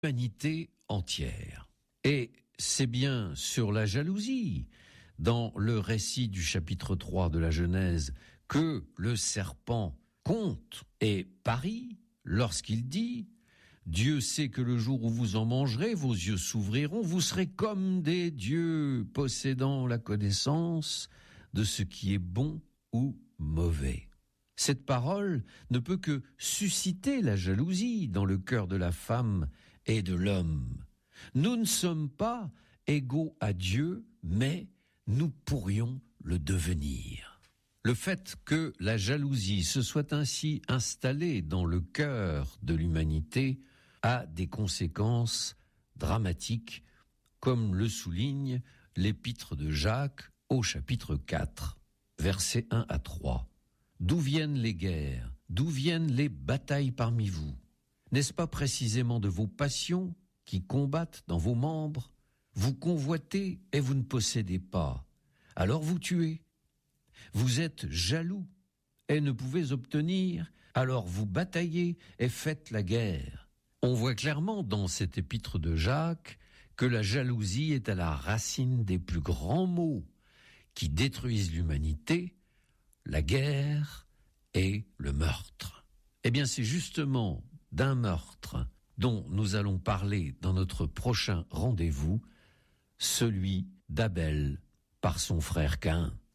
l'humanité entière. Et c'est bien sur la jalousie, dans le récit du chapitre 3 de la Genèse, que le serpent compte et parie lorsqu'il dit « Dieu sait que le jour où vous en mangerez, vos yeux s'ouvriront, vous serez comme des dieux possédant la connaissance de ce qui est bon ou mauvais. » Cette parole ne peut que susciter la jalousie dans le cœur de la femme et de l'homme. Nous ne sommes pas égaux à Dieu, mais nous pourrions le devenir. Le fait que la jalousie se soit ainsi installée dans le cœur de l'humanité a des conséquences dramatiques, comme le souligne l'épître de Jacques au chapitre 4, versets 1 à 3. D'où viennent les guerres? D'où viennent les batailles parmi vous? N'est-ce pas précisément de vos passions qui combattent dans vos membres? Vous convoitez et vous ne possédez pas. Alors vous tuez. Vous êtes jaloux et ne pouvez obtenir. Alors vous bataillez et faites la guerre. On voit clairement dans cette épître de Jacques que la jalousie est à la racine des plus grands maux qui détruisent l'humanité, la guerre et le meurtre. Eh bien, c'est justement d'un meurtre dont nous allons parler dans notre prochain rendez-vous, celui d'Abel par son frère Caïn.